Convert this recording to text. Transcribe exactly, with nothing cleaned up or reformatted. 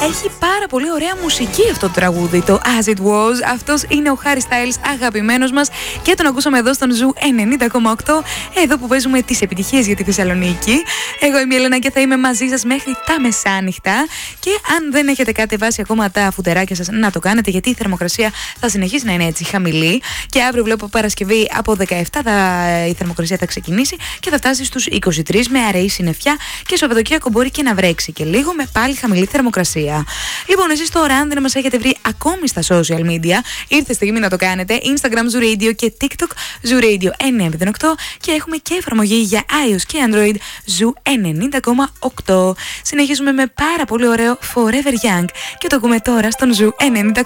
Έχει πάρα πολύ ωραία μουσική αυτό το τραγούδι, το As It Was. Αυτός είναι ο Harry Styles, αγαπημένος μας, και τον ακούσαμε εδώ στον Ζου ενενήντα κόμμα οκτώ, εδώ που παίζουμε τις επιτυχίες για τη Θεσσαλονίκη. Εγώ είμαι η Έλενα και θα είμαι μαζί σας μέχρι τα μεσάνυχτα. Και αν δεν έχετε κατεβάσει ακόμα τα φουτεράκια σας, να το κάνετε, γιατί η θερμοκρασία θα συνεχίσει να είναι έτσι χαμηλή. Και αύριο βλέπω Παρασκευή από δεκαεπτά θα, η θερμοκρασία θα ξεκινήσει και θα φτάσει στους είκοσι τρεις με αραιή συννεφιά. Και Σαββατοκύριακο μπορεί και να βρέξει και λίγο με πάλι χαμηλή θερμοκρασία. Λοιπόν, εσείς τώρα, αν δεν μας έχετε βρει ακόμη στα social media, ήρθε στιγμή να το κάνετε. Instagram Zoo Radio και TikTok Zoo Radio εννιακόσια οκτώ, και έχουμε και εφαρμογή για iOS και Android Zoo ενενήντα κόμμα οκτώ. Συνεχίζουμε με πάρα πολύ ωραίο Forever Young και το ακούμε τώρα στον Zoo ενενήντα